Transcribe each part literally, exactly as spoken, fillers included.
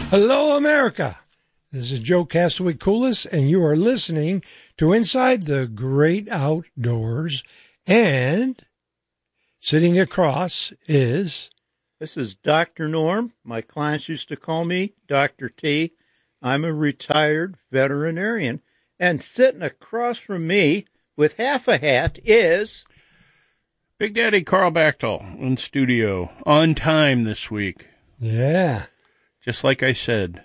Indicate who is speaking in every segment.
Speaker 1: Hello, America. This is Joe Castaway Coolis, and you are listening to Inside the Great Outdoors. And sitting across is...
Speaker 2: This is Doctor Norm. My clients used to call me Doctor T. I'm a retired veterinarian. And sitting across from me with half a hat is...
Speaker 3: Big Daddy Carl Bachtel in studio, on time this week.
Speaker 1: Yeah.
Speaker 3: Just like I said.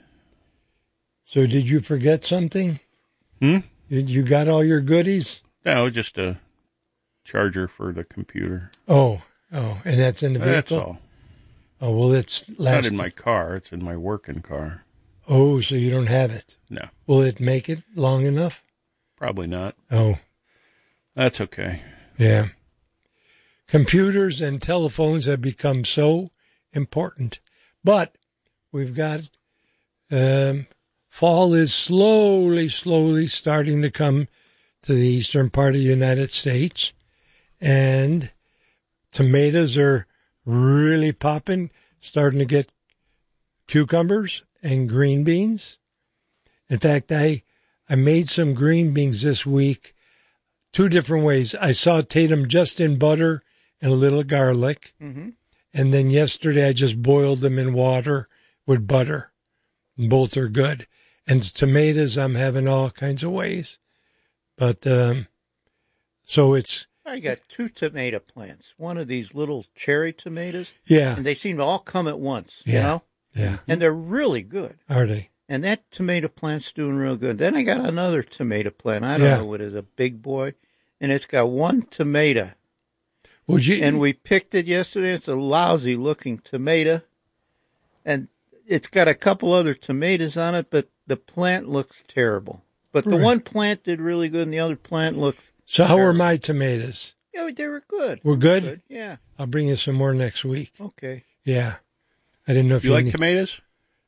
Speaker 1: So did you forget something?
Speaker 3: Hmm?
Speaker 1: Did you got all your goodies?
Speaker 3: No, just a charger for the computer.
Speaker 1: Oh, oh, and that's in the vehicle?
Speaker 3: That's all.
Speaker 1: Oh, well, it's last...
Speaker 3: Not in my car. It's in my working car.
Speaker 1: Oh, so you don't have it?
Speaker 3: No.
Speaker 1: Will it make it long enough?
Speaker 3: Probably not.
Speaker 1: Oh.
Speaker 3: That's okay.
Speaker 1: Yeah. Computers and telephones have become so important. But we've got... Um, fall is slowly, slowly starting to come to the eastern part of the United States. And tomatoes are really popping, starting to get cucumbers and green beans. In fact, I I made some green beans this week two different ways. I sauteed them just in butter and a little garlic.
Speaker 2: Mm-hmm.
Speaker 1: And then yesterday I just boiled them in water with butter. And both are good. And tomatoes I'm having all kinds of ways. But, um, so it's...
Speaker 2: I got two tomato plants. One of these little cherry tomatoes.
Speaker 1: Yeah.
Speaker 2: And they seem to all come at once,
Speaker 1: yeah.
Speaker 2: you know?
Speaker 1: Yeah.
Speaker 2: And they're really good.
Speaker 1: Are they?
Speaker 2: And that tomato plant's doing real good. Then I got another tomato plant. I don't
Speaker 1: yeah.
Speaker 2: know what it is, a big boy. And it's got one tomato.
Speaker 1: Would you...
Speaker 2: And we picked it yesterday. It's a lousy looking tomato. And it's got a couple other tomatoes on it, but the plant looks terrible. But the
Speaker 1: right.
Speaker 2: one plant did really good, and the other plant looks
Speaker 1: So how
Speaker 2: terrible.
Speaker 1: were my tomatoes?
Speaker 2: Yeah, they were good.
Speaker 1: We're good?
Speaker 2: good? Yeah.
Speaker 1: I'll bring you some more next week.
Speaker 2: Okay.
Speaker 1: Yeah. I didn't know if
Speaker 3: you,
Speaker 1: you
Speaker 3: like
Speaker 1: need...
Speaker 3: tomatoes?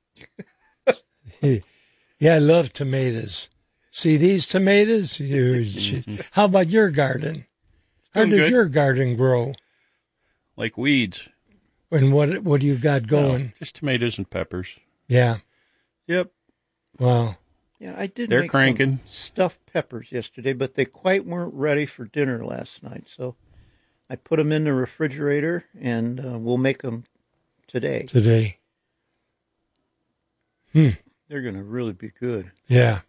Speaker 1: Yeah, I love tomatoes. See these tomatoes? How about your garden? How
Speaker 3: Doing
Speaker 1: does
Speaker 3: good.
Speaker 1: your garden grow?
Speaker 3: Like weeds.
Speaker 1: And what what do you got going?
Speaker 3: No, just tomatoes and peppers.
Speaker 1: Yeah.
Speaker 3: Yep.
Speaker 1: Wow.
Speaker 2: Yeah, I did
Speaker 3: They're
Speaker 2: make
Speaker 3: cranking.
Speaker 2: some stuffed peppers yesterday, but they quite weren't ready for dinner last night. So I put them in the refrigerator, and uh, we'll make them today.
Speaker 1: Today. Hmm.
Speaker 2: They're going to really be good.
Speaker 1: Yeah.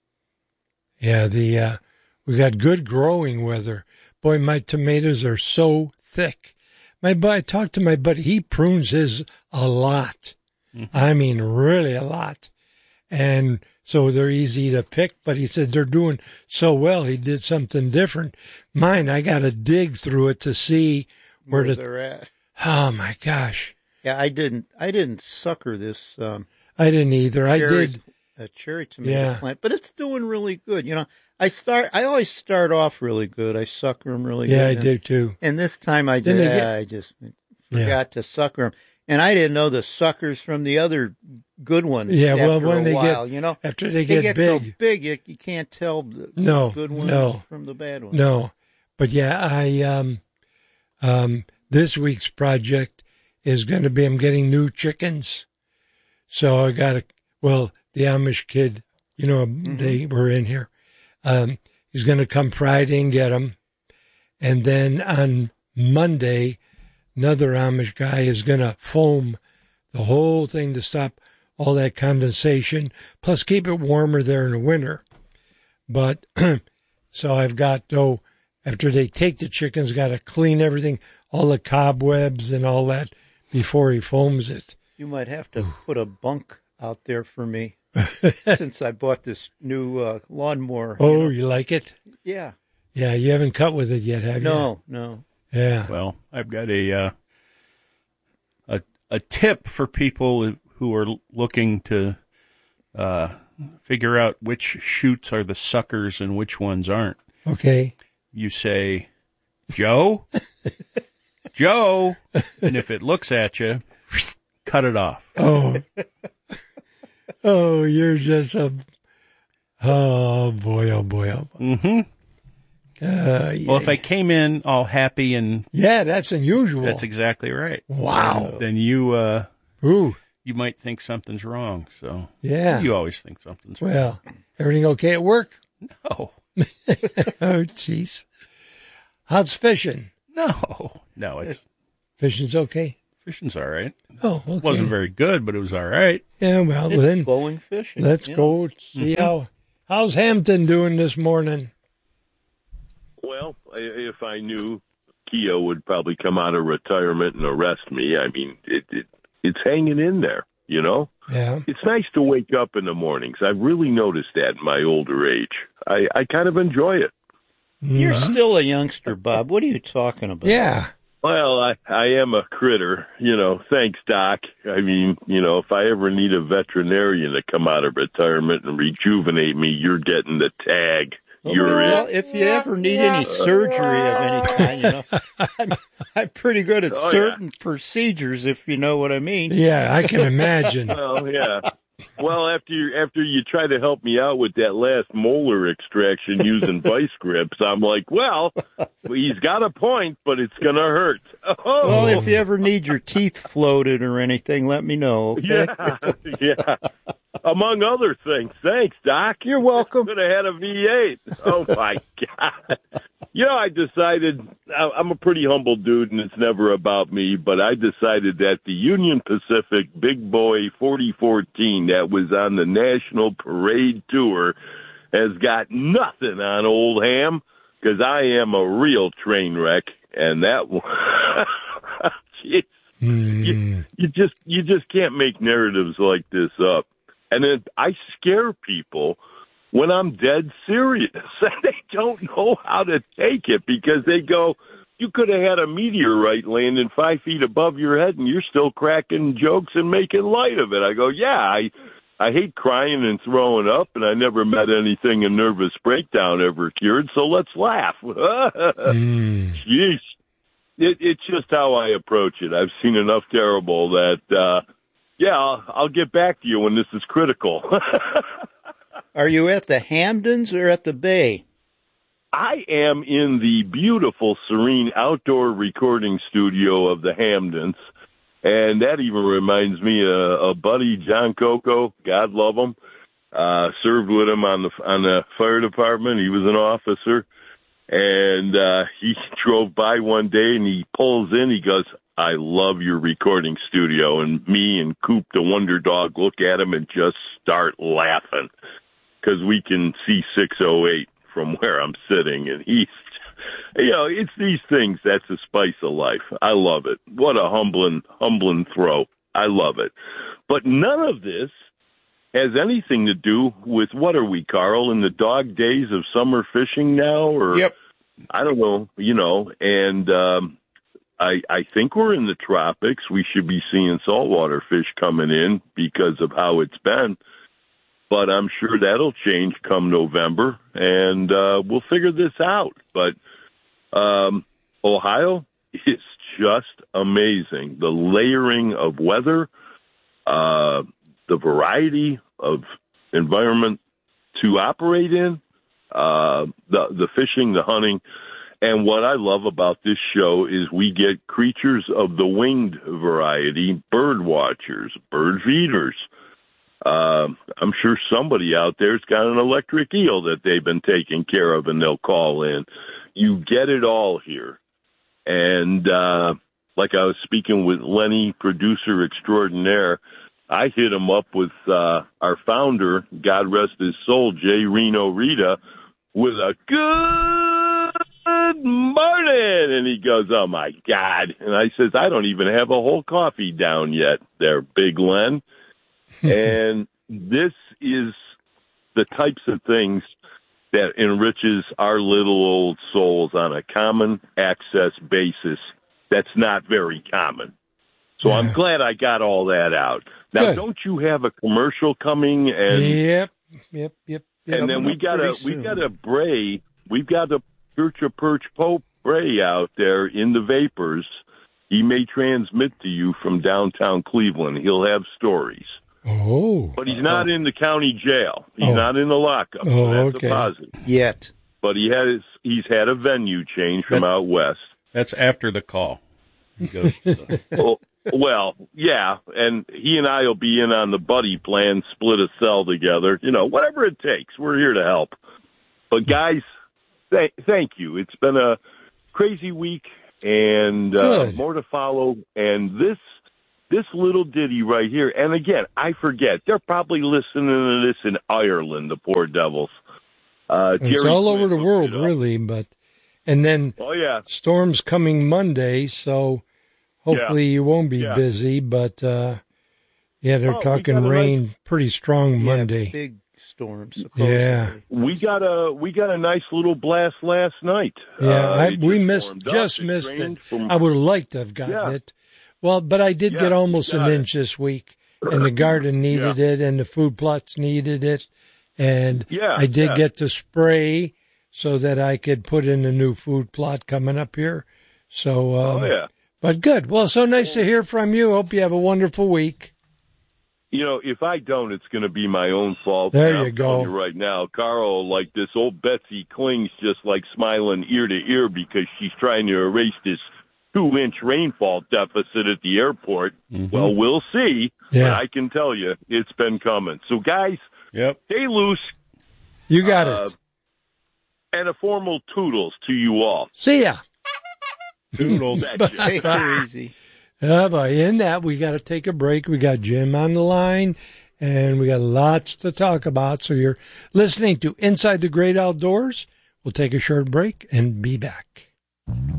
Speaker 1: Yeah, the uh, we got good growing weather. Boy, my tomatoes are so thick. My I talked to my buddy. He prunes his a lot. Mm-hmm. I mean, really a lot. And so they're easy to pick, but he said they're doing so well. He did something different. Mine, I got to dig through it to see where,
Speaker 2: where
Speaker 1: the,
Speaker 2: they're at.
Speaker 1: Oh my gosh.
Speaker 2: Yeah, I didn't, I didn't sucker this, um,
Speaker 1: I didn't either.
Speaker 2: cherry,
Speaker 1: I did.
Speaker 2: A cherry tomato
Speaker 1: yeah.
Speaker 2: plant, but it's doing really good. You know, I start, I always start off really good. I sucker them really
Speaker 1: yeah,
Speaker 2: good.
Speaker 1: Yeah, I do too.
Speaker 2: And this time I
Speaker 1: Didn't
Speaker 2: did,
Speaker 1: get,
Speaker 2: I just forgot
Speaker 1: yeah.
Speaker 2: to sucker them. And I didn't know the suckers from the other good ones.
Speaker 1: Yeah, well,
Speaker 2: after
Speaker 1: when
Speaker 2: a
Speaker 1: they
Speaker 2: while,
Speaker 1: get,
Speaker 2: you know,
Speaker 1: after they
Speaker 2: they
Speaker 1: get,
Speaker 2: get
Speaker 1: big,
Speaker 2: so big, you, you can't tell the
Speaker 1: no,
Speaker 2: good ones
Speaker 1: no,
Speaker 2: from the bad ones.
Speaker 1: No, but yeah, I um, um, this week's project is going to be I'm getting new chickens, so I got a well, the Amish kid, you know, mm-hmm. they were in here. Um, he's going to come Friday and get them, and then on Monday, another Amish guy is going to foam the whole thing to stop all that condensation, plus keep it warmer there in the winter. But so I've got, oh, after they take the chickens, got to clean everything, all the cobwebs and all that before he foams it.
Speaker 2: You might have to put a bunk out there for me since I bought this new uh, lawnmower.
Speaker 1: Oh,
Speaker 2: you know.
Speaker 1: you like it?
Speaker 2: Yeah.
Speaker 1: Yeah, you haven't cut with it yet, have
Speaker 2: no,
Speaker 1: you?
Speaker 2: No, no.
Speaker 1: Yeah.
Speaker 3: Well, I've got a uh, a a tip for people who are looking to uh, figure out which shoots are the suckers and which ones aren't.
Speaker 1: Okay.
Speaker 3: You say, Joe, Joe, and if it looks at you, cut it off.
Speaker 1: Oh, oh, you're just a, oh boy, oh boy, oh boy.
Speaker 3: Mm-hmm.
Speaker 1: Uh, yeah.
Speaker 3: Well, if I came in all happy and
Speaker 1: yeah, that's unusual.
Speaker 3: That's exactly right.
Speaker 1: Wow.
Speaker 3: Then, then you, uh,
Speaker 1: ooh,
Speaker 3: you might think something's wrong. So
Speaker 1: Yeah.
Speaker 3: you always think something's wrong.
Speaker 1: Well, everything okay at work?
Speaker 3: No,
Speaker 1: Oh, jeez. How's fishing?
Speaker 3: no, no. It's
Speaker 1: Fishing's okay?
Speaker 3: fishing's all right.
Speaker 1: Oh, okay.
Speaker 3: Wasn't very good, but it was all right.
Speaker 1: Yeah, well,
Speaker 2: It's
Speaker 1: then
Speaker 2: going fishing.
Speaker 1: let's
Speaker 2: you
Speaker 1: go
Speaker 2: know.
Speaker 1: see how, how's Hampton doing this morning?
Speaker 4: Well, I- if I knew Kia would probably come out of retirement and arrest me, I mean, it, it it's hanging in there, you know?
Speaker 1: Yeah.
Speaker 4: It's nice to wake up in the mornings. I've really noticed that in my older age. I, I kind of enjoy it.
Speaker 2: You're still a youngster, Bob. What are you talking about?
Speaker 1: Yeah.
Speaker 4: Well, I, I am a critter, you know. Thanks, Doc. I mean, you know, if I ever need a veterinarian to come out of retirement and rejuvenate me, you're getting the tag. You're
Speaker 2: well,
Speaker 4: in.
Speaker 2: if you ever need any surgery of any kind, you know, I'm, I'm pretty good at
Speaker 4: Oh,
Speaker 2: certain procedures, if you know what I mean.
Speaker 1: Yeah, I can imagine.
Speaker 4: Well, yeah. Well, after you, after you try to help me out with that last molar extraction using vice grips, I'm like, well, he's got a point, but it's going to hurt. Oh.
Speaker 2: Well, if you ever need your teeth floated or anything, let me know. Okay?
Speaker 4: Yeah, yeah. Among other things. Thanks, Doc.
Speaker 2: You're welcome.
Speaker 4: Could have had a V eight. Oh, my God. You know, I decided, I- I'm a pretty humble dude, and it's never about me, but I decided that the Union Pacific Big Boy forty fourteen that was on the National Parade Tour has got nothing on old Ham, because I am a real train wreck, and that one, jeez, you, you just you just can't make narratives like this up. And then I scare people when I'm dead serious. They don't know how to take it because they go, you could have had a meteorite landing five feet above your head and you're still cracking jokes and making light of it. I go, yeah, I I hate crying and throwing up, and I never met anything a nervous breakdown ever cured, so let's laugh.
Speaker 1: Mm.
Speaker 4: Jeez. It, it's just how I approach it. I've seen enough terrible that, uh, yeah, I'll, I'll get back to you when this is critical.
Speaker 2: Are you at the Hamdens or at the Bay?
Speaker 4: I am in the beautiful, serene outdoor recording studio of the Hamdens, and that even reminds me of a buddy, John Coco, God love him, uh, served with him on the on the fire department. He was an officer, and uh, he drove by one day, and he pulls in. He goes, I love your recording studio. And me and Coop, the Wonder Dog, look at him and just start laughing because we can see six oh eight from where I'm sitting. And he's, you know, it's these things that's the spice of life. I love it. What a humbling, humbling throw. I love it. But none of this has anything to do with, what are we, Carl, in the dog days of summer fishing now? Or
Speaker 2: Yep.
Speaker 4: I don't know, you know, and um, I, I think we're in the tropics. We should be seeing saltwater fish coming in because of how it's been. But I'm sure that'll change come November, and uh, we'll figure this out. But um, Ohio is just amazing. The layering of weather, uh, the variety of environment to operate in, uh, the the fishing, the hunting. And what I love about this show is we get creatures of the winged variety, bird watchers, bird feeders. Uh, I'm sure somebody out there's got an electric eel that they've been taking care of, and they'll call in. You get it all here. And uh, like I was speaking with Lenny, producer extraordinaire, I hit him up with uh, our founder, God rest his soul, Jay Reno Rita, with a good morning. And he goes, oh, my God. And I says, I don't even have a whole coffee down yet there, Big Len. And this is the types of things that enriches our little old souls on a common access basis that's not very common. So yeah. I'm glad I got all that out. Now, Good. Don't you have a commercial coming? And
Speaker 1: yep, yep, yep. yep.
Speaker 4: And then we got a we got a Bray. We've got a Church of Perch Pope Bray out there in the vapors. He may transmit to you from downtown Cleveland. He'll have stories.
Speaker 1: Oh.
Speaker 4: But he's not in the county jail. He's oh. not in the lockup.
Speaker 1: Oh,
Speaker 4: so that's
Speaker 1: okay.
Speaker 4: a positive.
Speaker 2: Yet.
Speaker 4: But he has he's had a venue change from
Speaker 3: that,
Speaker 4: out west.
Speaker 3: That's after the call. He goes to the...
Speaker 4: oh, Well, yeah, and he and I will be in on the buddy plan, split a cell together. You know, whatever it takes, we're here to help. But guys, th- thank you. It's been a crazy week, and uh,
Speaker 1: Good.
Speaker 4: more to follow. And this this little ditty right here, and again, I forget, they're probably listening to this in Ireland, the poor devils. Uh,
Speaker 1: It's
Speaker 4: Jerry
Speaker 1: all over
Speaker 4: Quinn
Speaker 1: the
Speaker 4: hooked
Speaker 1: world,
Speaker 4: it up.
Speaker 1: really. But and then
Speaker 4: Oh, yeah.
Speaker 1: storm's coming Monday, so hopefully you won't be
Speaker 4: Yeah.
Speaker 1: busy. But uh, yeah, they're
Speaker 4: Oh, we
Speaker 1: talking
Speaker 4: got a
Speaker 1: rain pretty strong
Speaker 2: Yeah,
Speaker 1: Monday.
Speaker 2: big storm, supposedly.
Speaker 1: Yeah.
Speaker 4: We got a we got a nice little blast last night.
Speaker 1: Yeah,
Speaker 4: Uh,
Speaker 1: I,
Speaker 4: it
Speaker 1: we
Speaker 4: just
Speaker 1: missed,
Speaker 4: warmed up.
Speaker 1: just
Speaker 4: It
Speaker 1: missed it.
Speaker 4: drained from-
Speaker 1: I would have liked to have gotten
Speaker 4: Yeah.
Speaker 1: it. Well, but I did
Speaker 4: Yeah,
Speaker 1: get almost
Speaker 4: you
Speaker 1: an
Speaker 4: got it.
Speaker 1: inch this week, and the garden needed it, and the food plots needed it, and
Speaker 4: Yeah,
Speaker 1: I did
Speaker 4: yeah.
Speaker 1: get to spray so that I could put in a new food plot coming up here. So, um,
Speaker 4: Oh yeah.
Speaker 1: but good. Well, so nice to hear from you. Hope you have a wonderful week.
Speaker 4: You know, if I don't, it's going to be my own fault.
Speaker 1: There
Speaker 4: And
Speaker 1: you
Speaker 4: I'm
Speaker 1: go.
Speaker 4: telling you right now, Carl, like this old Betsy Kling's just like smiling ear to ear because she's trying to erase this two-inch rainfall deficit at the airport. Well, we'll see.
Speaker 1: Yeah.
Speaker 4: But I can tell you, it's been coming. So, guys,
Speaker 3: Yep.
Speaker 4: stay loose.
Speaker 1: You got
Speaker 4: Uh,
Speaker 1: it.
Speaker 4: And a formal toodles to you all.
Speaker 1: See ya.
Speaker 3: Toodles.
Speaker 4: Betcha.
Speaker 2: Take her easy.
Speaker 1: Uh, but in that, we got to take a break. We got Jim on the line, and we got lots to talk about. So you're listening to Inside the Great Outdoors. We'll take a short break and be back.